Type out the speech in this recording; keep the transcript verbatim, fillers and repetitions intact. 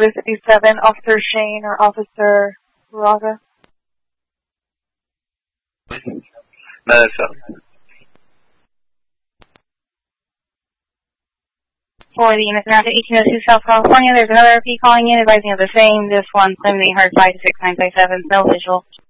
Angeles fifty-seven, Officer Shane or Officer Raga? Nada de eso. For the unit around eighteen oh two South California, there's another R P calling in advising of the same. This one claiming they heard five six nine five seven, no visual.